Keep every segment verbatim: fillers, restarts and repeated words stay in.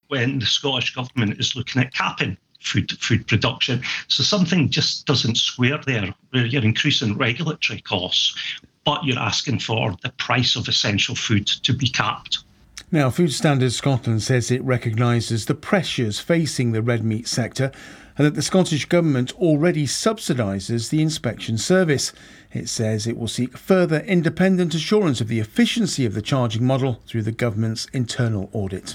when the Scottish Government is looking at capping food food production. So something just doesn't square there, where you're increasing regulatory costs, but you're asking for the price of essential food to be capped. Now, Food Standards Scotland says it recognises the pressures facing the red meat sector and that the Scottish Government already subsidises the inspection service. It says it will seek further independent assurance of the efficiency of the charging model through the government's internal audit.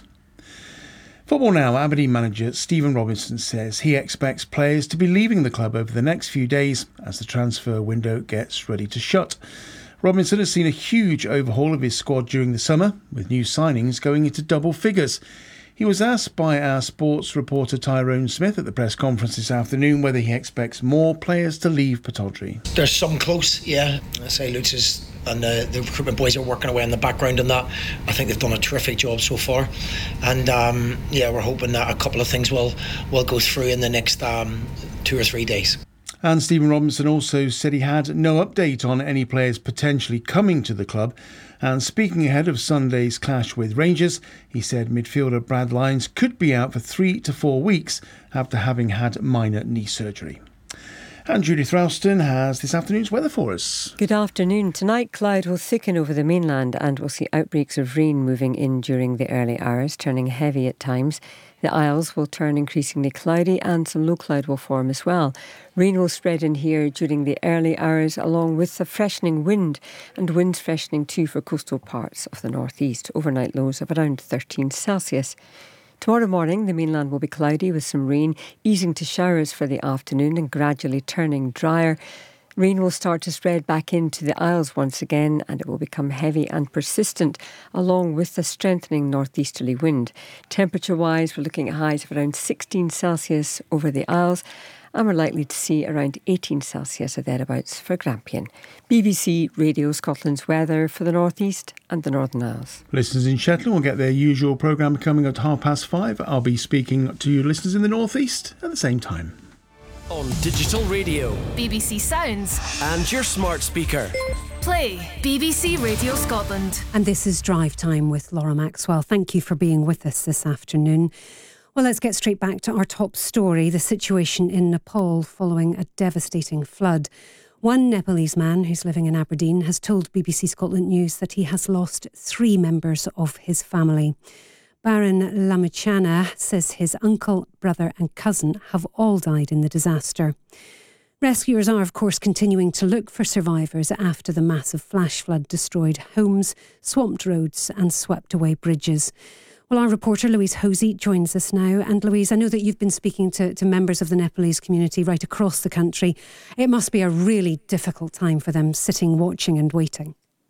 Football Now Aberdeen manager Stephen Robinson says he expects players to be leaving the club over the next few days as the transfer window gets ready to shut. Robinson has seen a huge overhaul of his squad during the summer, with new signings going into double figures. He was asked by our sports reporter Tyrone Smith at the press conference this afternoon whether he expects more players to leave Pittodrie. There's some close, yeah. I say Lutz is, and uh, the recruitment boys are working away in the background on that. I think they've done a terrific job so far, and um, yeah, we're hoping that a couple of things will will go through in the next um, two or three days. And Stephen Robinson also said he had no update on any players potentially coming to the club. And speaking ahead of Sunday's clash with Rangers, he said midfielder Brad Lyons could be out for three to four weeks after having had minor knee surgery. And Judith Ralston has this afternoon's weather for us. Good afternoon. Tonight, cloud will thicken over the mainland and we'll see outbreaks of rain moving in during the early hours, turning heavy at times. The Isles will turn increasingly cloudy and some low cloud will form as well. Rain will spread in here during the early hours along with a freshening wind, and winds freshening too for coastal parts of the northeast. Overnight lows of around thirteen Celsius. Tomorrow morning, the mainland will be cloudy with some rain, easing to showers for the afternoon and gradually turning drier. Rain will start to spread back into the Isles once again, and it will become heavy and persistent, along with the strengthening northeasterly wind. Temperature-wise, we're looking at highs of around sixteen Celsius over the Isles, and we're likely to see around eighteen Celsius or thereabouts for Grampian. B B C Radio Scotland's weather for the northeast and the Northern Isles. Listeners in Shetland will get their usual programme coming at half past five. I'll be speaking to you listeners in the northeast at the same time. On digital radio, B B C Sounds, and your smart speaker. Play B B C Radio Scotland. And this is Drive Time with Laura Maxwell. Thank you for being with us this afternoon. Well, let's get straight back to our top story, the situation in Nepal following a devastating flood. One Nepalese man who's living in Aberdeen has told B B C Scotland News that he has lost three members of his family. Baron Lamachana says his uncle, brother and cousin have all died in the disaster. Rescuers are, of course, continuing to look for survivors after the massive flash flood destroyed homes, swamped roads and swept away bridges. Well, our reporter Louise Hosey joins us now. And Louise, I know that you've been speaking to, to members of the Nepalese community right across the country. It must be a really difficult time for them, sitting, watching and waiting.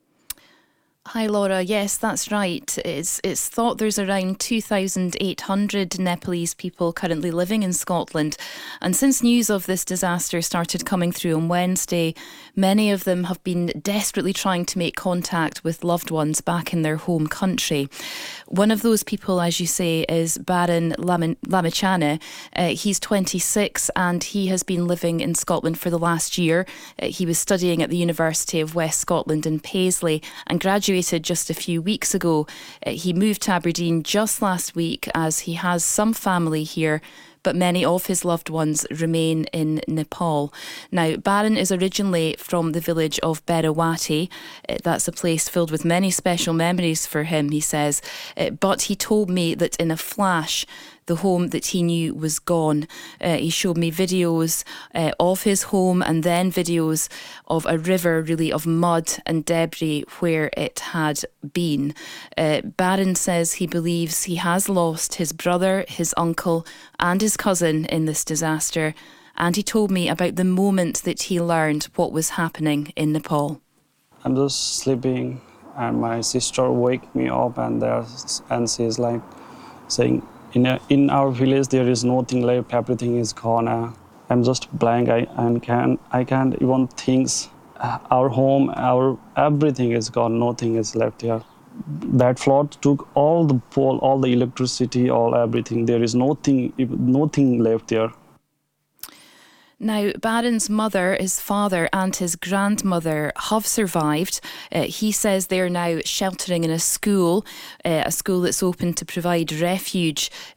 Hi Laura, yes that's right. It's it's thought there's around two thousand eight hundred Nepalese people currently living in Scotland, and since news of this disaster started coming through on Wednesday, many of them have been desperately trying to make contact with loved ones back in their home country. One of those people, as you say, is Baron Lam- Lamachana. Uh, he's twenty-six and he has been living in Scotland for the last year. Uh, he was studying at the University of West Scotland in Paisley and graduated just a few weeks ago. Uh, he moved to Aberdeen just last week as he has some family here, but many of his loved ones remain in Nepal. Now, Baron is originally from the village of Berawati. Uh, that's a place filled with many special memories for him, he says. Uh, but he told me that in a flash, the home that he knew was gone. Uh, he showed me videos uh, of his home and then videos of a river really of mud and debris where it had been. Uh, Baron says he believes he has lost his brother, his uncle and his cousin in this disaster. And he told me about the moment that he learned what was happening in Nepal. I'm just sleeping and my sister wake me up and there and she's like saying, In, a, in our village, there is nothing left. Everything is gone. Uh, I'm just blank. I and can I can't even think. Uh, our home, our everything is gone. Nothing is left here. That flood took all the pole, all the electricity, all everything. There is nothing, nothing left there. Now, Baron's mother, his father and his grandmother have survived. Uh, he says they're now sheltering in a school, uh, a school that's open to provide refuge